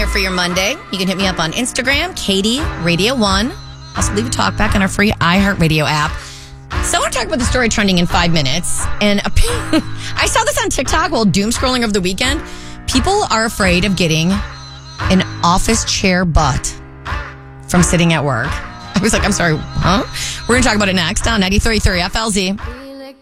for your Monday. You can hit me up on Instagram, Katie Radio 1. Also leave a talk back on our free iHeartRadio app. So I want to talk about the story trending in 5 minutes. And I saw this on TikTok while doom scrolling over the weekend. People are afraid of getting an office chair butt from sitting at work. I was like, I'm sorry, huh? We're going to talk about it next on 93.3 FLZ.